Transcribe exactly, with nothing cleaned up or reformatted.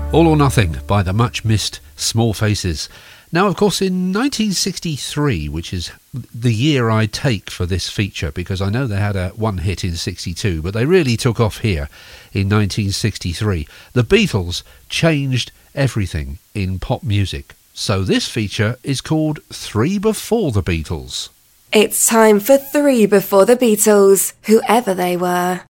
All or Nothing by the much missed Small Faces. Now, of course, in nineteen sixty-three, which is the year I take for this feature, because I know they had a one hit in sixty-two, but they really took off here in nineteen sixty-three. The Beatles changed everything in pop music. So this feature is called Three Before the Beatles. It's time for Three Before the Beatles, whoever they were.